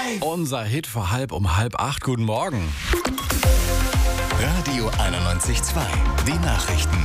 Unser Hit vor um halb acht. Guten Morgen. Radio 91.2. Die Nachrichten.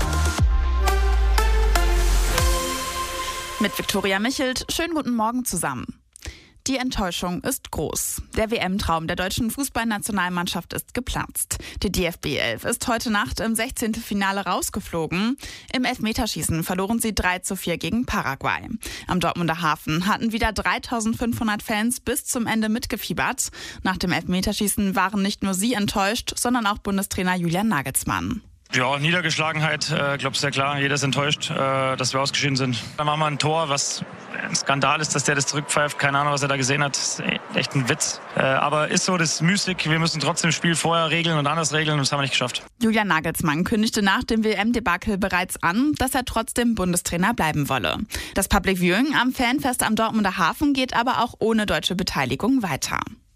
Mit Viktoria Michelt. Schönen guten Morgen zusammen. Die Enttäuschung ist groß. Der WM-Traum der deutschen Fußballnationalmannschaft ist geplatzt. Die DFB 11 ist heute Nacht im 16. Finale rausgeflogen. Im Elfmeterschießen verloren sie 3:4 gegen Paraguay. Am Dortmunder Hafen hatten wieder 3.500 Fans bis zum Ende mitgefiebert. Nach dem Elfmeterschießen waren nicht nur sie enttäuscht, sondern auch Bundestrainer Julian Nagelsmann. Ja, Niedergeschlagenheit, glaube sehr klar. Jeder ist enttäuscht, dass wir ausgeschieden sind. Dann machen wir ein Tor, was ein Skandal ist, dass der das zurückpfeift. Keine Ahnung, was er da gesehen hat. Das ist echt ein Witz. Aber ist so, das ist müßig. Wir müssen trotzdem das Spiel vorher regeln und anders regeln. Und das haben wir nicht geschafft. Julian Nagelsmann kündigte nach dem WM-Debakel bereits an, dass er trotzdem Bundestrainer bleiben wolle. Das Public Viewing am Fanfest am Dortmunder Hafen geht aber auch ohne deutsche Beteiligung weiter.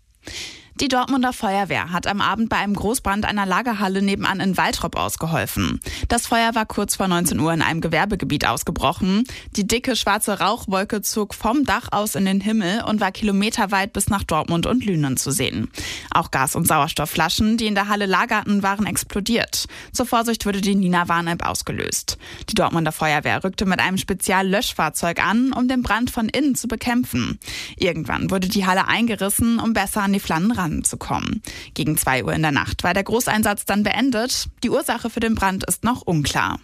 Die Dortmunder Feuerwehr hat am Abend bei einem Großbrand einer Lagerhalle nebenan in Waltrop ausgeholfen. Das Feuer war kurz vor 19 Uhr in einem Gewerbegebiet ausgebrochen. Die dicke schwarze Rauchwolke zog vom Dach aus in den Himmel und war kilometerweit bis nach Dortmund und Lünen zu sehen. Auch Gas- und Sauerstoffflaschen, die in der Halle lagerten, waren explodiert. Zur Vorsicht wurde die Nina-Warn-App ausgelöst. Die Dortmunder Feuerwehr rückte mit einem Speziallöschfahrzeug an, um den Brand von innen zu bekämpfen. Irgendwann wurde die Halle eingerissen, um besser an die Flammen zu kommen. Gegen 2 Uhr in der Nacht war der Großeinsatz dann beendet. Die Ursache für den Brand ist noch unklar.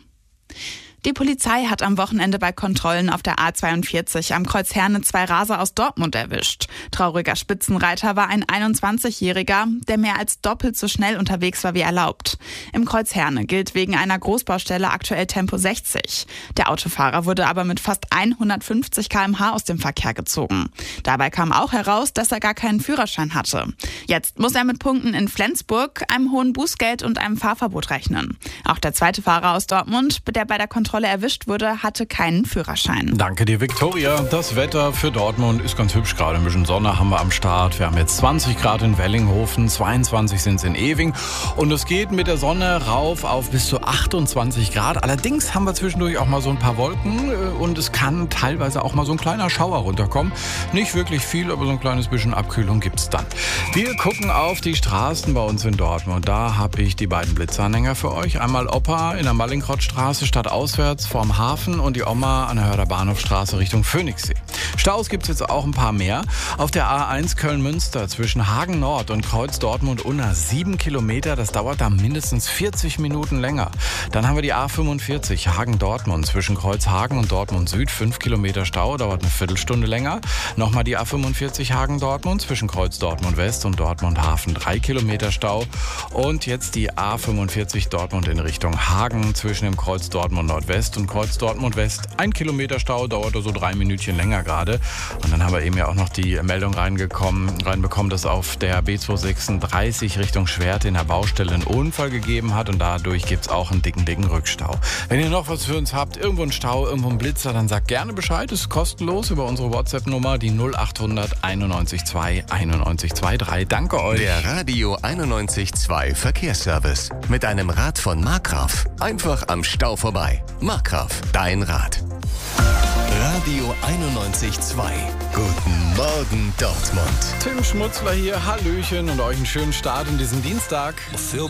Die Polizei hat am Wochenende bei Kontrollen auf der A42 am Kreuz Herne 2 Raser aus Dortmund erwischt. Trauriger Spitzenreiter war ein 21-Jähriger, der mehr als doppelt so schnell unterwegs war wie erlaubt. Im Kreuz Herne gilt wegen einer Großbaustelle aktuell Tempo 60. Der Autofahrer wurde aber mit fast 150 km/h aus dem Verkehr gezogen. Dabei kam auch heraus, dass er gar keinen Führerschein hatte. Jetzt muss er mit Punkten in Flensburg, einem hohen Bußgeld und einem Fahrverbot rechnen. Auch der zweite Fahrer aus Dortmund, der bei der Kontrolle erwischt wurde, hatte keinen Führerschein. Danke dir, Viktoria. Das Wetter für Dortmund ist ganz hübsch gerade. Ein bisschen Sonne haben wir am Start. Wir haben jetzt 20 Grad in Wellinghofen, 22 sind es in Ewing. Und es geht mit der Sonne rauf auf bis zu 28 Grad. Allerdings haben wir zwischendurch auch mal so ein paar Wolken und es kann teilweise auch mal so ein kleiner Schauer runterkommen. Nicht wirklich viel, aber so ein kleines bisschen Abkühlung gibt's dann. Wir gucken auf die Straßen bei uns in Dortmund. Da habe ich die beiden Blitzanhänger für euch. Einmal Opa in der Mallinckrodtstraße stadtauswärts vorm Hafen und die Oma an der Hörder Bahnhofstraße Richtung Phoenixsee. Staus gibt es jetzt auch ein paar mehr. Auf der A1 Köln-Münster zwischen Hagen Nord und Kreuz Dortmund-Unna 7 Kilometer. Das dauert da mindestens 40 Minuten länger. Dann haben wir die A45 Hagen-Dortmund zwischen Kreuz Hagen und Dortmund Süd 5 Kilometer Stau, dauert eine Viertelstunde länger. Nochmal die A45 Hagen-Dortmund zwischen Kreuz Dortmund West und Dortmund Hafen 3 Kilometer Stau. Und jetzt die A45 Dortmund in Richtung Hagen zwischen dem Kreuz Dortmund Nordwest und Kreuz Dortmund West. 1 Kilometer Stau, dauert so 3 Minütchen länger gerade. Und dann haben wir eben ja auch noch die Meldung reinbekommen, dass auf der B236 Richtung Schwerte in der Baustelle einen Unfall gegeben hat und dadurch gibt es auch einen dicken Rückstau. Wenn ihr noch was für uns habt, irgendwo ein Stau, irgendwo ein Blitzer, dann sagt gerne Bescheid. Es ist kostenlos über unsere WhatsApp-Nummer, die 0800 91 2 91 23. Danke euch. Der Radio 91.2 Verkehrsservice mit einem Rad von Markgraf. Einfach am Stau vorbei. Markgraf, dein Rad. Radio 91.2. Guten Morgen Dortmund. Tim Schmutzler hier, Hallöchen und euch einen schönen Start in diesen Dienstag.